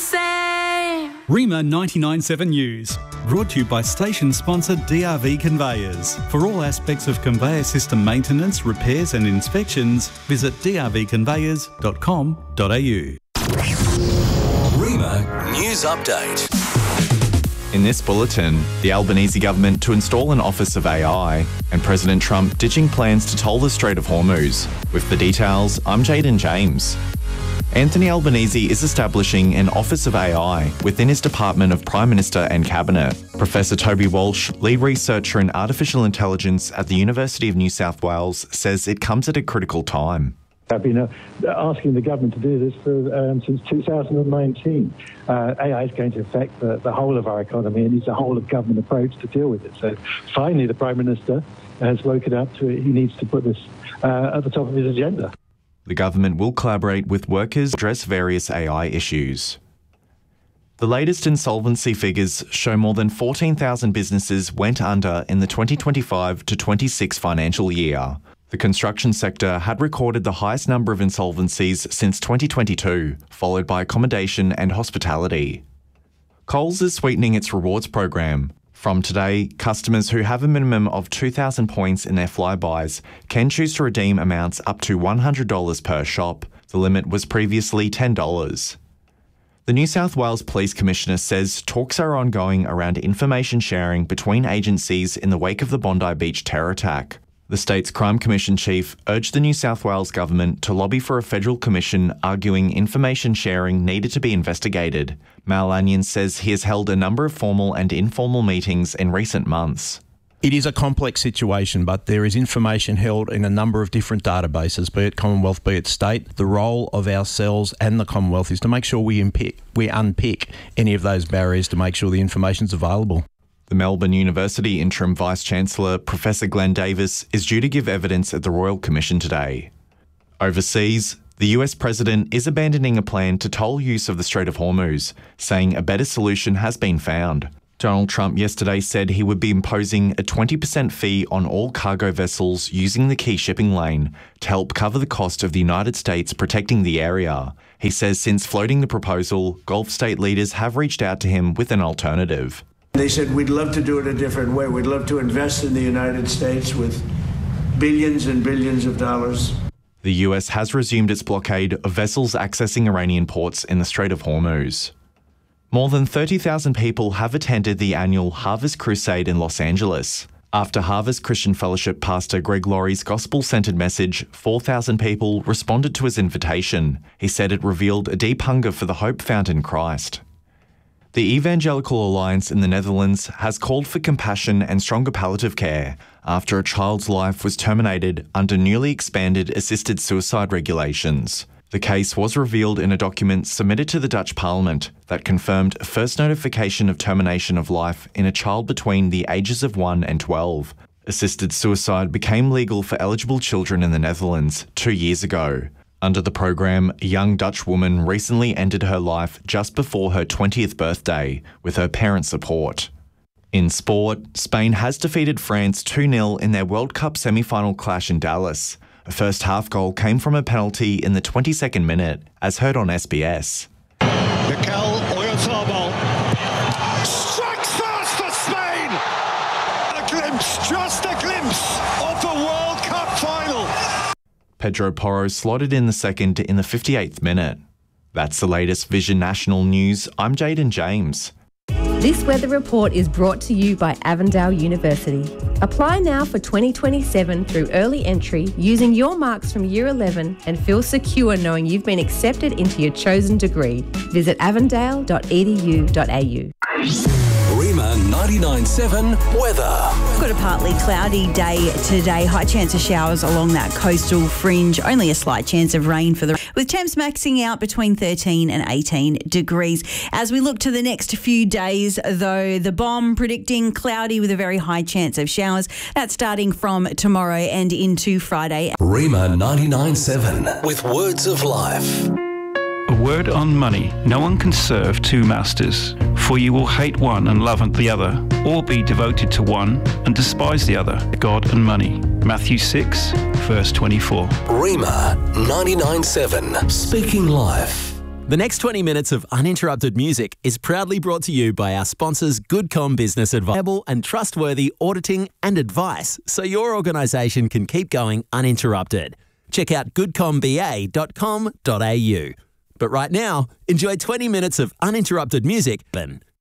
same. Rima 99.7 News, brought to you by station sponsor DRV Conveyors. For all aspects of conveyor system maintenance, repairs and inspections, visit drvconveyors.com.au. Rima News Update. In this bulletin, the Albanese government to install an Office of AI and President Trump ditching plans to toll the Strait of Hormuz. With the details, I'm Jaden James. Anthony Albanese is establishing an Office of AI within his Department of Prime Minister and Cabinet. Professor Toby Walsh, lead researcher in artificial intelligence at the University of New South Wales, says it comes at a critical time. I've been asking the government to do this since 2019. AI is going to affect the whole of our economy and needs a whole of government approach to deal with it. So finally, the Prime Minister has woken up to it. He needs to put this at the top of his agenda. The government will collaborate with workers to address various AI issues. The latest insolvency figures show more than 14,000 businesses went under in the 2025 to 26 financial year. The construction sector had recorded the highest number of insolvencies since 2022, followed by accommodation and hospitality. Coles is sweetening its rewards program. From today, customers who have a minimum of 2,000 points in their Flybuys can choose to redeem amounts up to $100 per shop. The limit was previously $10. The New South Wales Police Commissioner says talks are ongoing around information sharing between agencies in the wake of the Bondi Beach terror attack. The state's Crime Commission chief urged the New South Wales government to lobby for a federal commission, arguing information sharing needed to be investigated. Mal Lanyon says he has held a number of formal and informal meetings in recent months. It is a complex situation, but there is information held in a number of different databases, be it Commonwealth, be it state. The role of ourselves and the Commonwealth is to make sure we unpick any of those barriers to make sure the information's available. The Melbourne University Interim Vice-Chancellor, Professor Glenn Davis, is due to give evidence at the Royal Commission today. Overseas, the US President is abandoning a plan to toll use of the Strait of Hormuz, saying a better solution has been found. Donald Trump yesterday said he would be imposing a 20% fee on all cargo vessels using the key shipping lane to help cover the cost of the United States protecting the area. He says since floating the proposal, Gulf state leaders have reached out to him with an alternative. They said, we'd love to do it a different way. We'd love to invest in the United States with billions and billions of dollars. The US has resumed its blockade of vessels accessing Iranian ports in the Strait of Hormuz. More than 30,000 people have attended the annual Harvest Crusade in Los Angeles. After Harvest Christian Fellowship pastor Greg Laurie's gospel-centered message, 4,000 people responded to his invitation. He said it revealed a deep hunger for the hope found in Christ. The Evangelical Alliance in the Netherlands has called for compassion and stronger palliative care after a child's life was terminated under newly expanded assisted suicide regulations. The case was revealed in a document submitted to the Dutch Parliament that confirmed a first notification of termination of life in a child between the ages of 1 and 12. Assisted suicide became legal for eligible children in the Netherlands 2 years ago. Under the program, a young Dutch woman recently ended her life just before her 20th birthday with her parents' support. In sport, Spain has defeated France 2-0 in their World Cup semi-final clash in Dallas. A first-half goal came from a penalty in the 22nd minute, as heard on SBS. Mikel Oyarzabal strikes first for Spain! A glimpse, just a glimpse of the World Cup final! Pedro Porro slotted in the second in the 58th minute. That's the latest Vision National News. I'm Jaden James. This weather report is brought to you by Avondale University. Apply now for 2027 through early entry using your marks from Year 11 and feel secure knowing you've been accepted into your chosen degree. Visit avondale.edu.au. Rima 99.7 weather. We've got a partly cloudy day today. High chance of showers along that coastal fringe. Only a slight chance of rain with temps maxing out between 13 and 18 degrees. As we look to the next few days, though, the BOM predicting cloudy with a very high chance of showers. That's starting from tomorrow and into Friday. Rima 99.7 with words of life. A word on money. No one can serve two masters, for you will hate one and love the other, or be devoted to one and despise the other, God and money. Matthew 6, verse 24. Rima 99.7, speaking life. The next 20 minutes of uninterrupted music is proudly brought to you by our sponsors GoodCom Business Advice and trustworthy auditing and advice so your organisation can keep going uninterrupted. Check out goodcomba.com.au. But right now, enjoy 20 minutes of uninterrupted music.